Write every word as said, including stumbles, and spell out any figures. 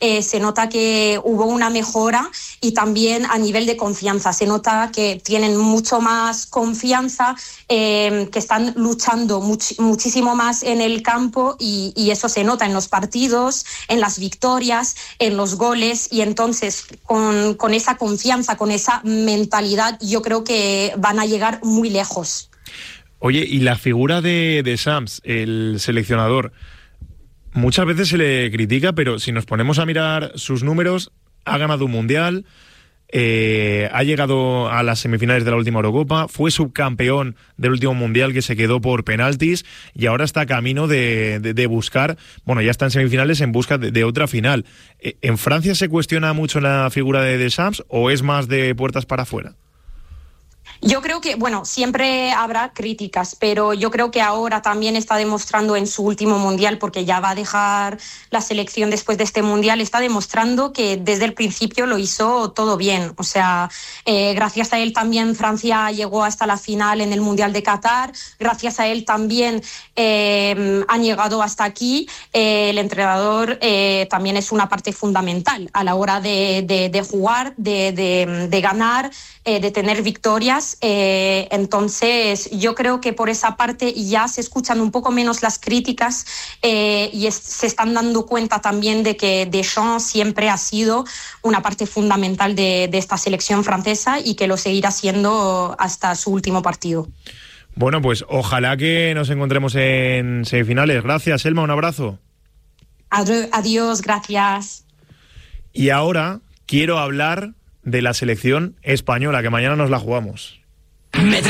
eh, se nota que hubo una mejora y también a nivel de confianza. Se nota que tienen mucho más confianza, eh, que están luchando much- muchísimo más en el campo y, y eso se nota en los partidos, en las victorias, en los goles, y entonces con, con esa confianza, con esa mentalidad, yo creo que van a llegar muy lejos. Oye, y la figura de, de Shams, el seleccionador, muchas veces se le critica, pero si nos ponemos a mirar sus números, ha ganado un mundial, eh, ha llegado a las semifinales de la última Eurocopa, fue subcampeón del último mundial que se quedó por penaltis y ahora está camino de, de, de buscar, bueno, ya está en semifinales en busca de, de otra final. ¿En Francia se cuestiona mucho la figura de, de Shams o es más de puertas para afuera? Yo creo que, bueno, siempre habrá críticas, pero yo creo que ahora también está demostrando en su último mundial, porque ya va a dejar la selección después de este mundial, está demostrando que desde el principio lo hizo todo bien. O sea, eh, gracias a él también Francia llegó hasta la final en el Mundial de Qatar, gracias a él también eh, han llegado hasta aquí. Eh, el entrenador eh, también es una parte fundamental a la hora de, de, de jugar, de, de, de ganar, eh, de tener victorias. Eh, entonces yo creo que por esa parte ya se escuchan un poco menos las críticas eh, y es, se están dando cuenta también de que Deschamps siempre ha sido una parte fundamental de, de esta selección francesa y que lo seguirá siendo hasta su último partido. Bueno, pues ojalá que nos encontremos en semifinales. Gracias, Elma, un abrazo. Adiós, gracias. Y ahora quiero hablar de la selección española, que mañana nos la jugamos. Me